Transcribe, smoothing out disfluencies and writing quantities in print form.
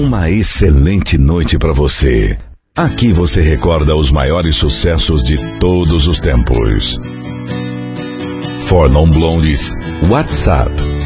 uma excelente noite para você. Aqui você recorda os maiores sucessos de todos os tempos. For Non Blondes, WhatsApp